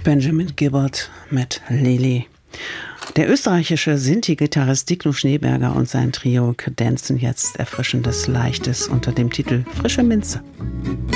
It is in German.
Benjamin Gibbard mit Lili. Der österreichische Sinti-Gitarrist Dicno Schneeberger und sein Trio kredenzen jetzt erfrischendes Leichtes unter dem Titel Frische Minze.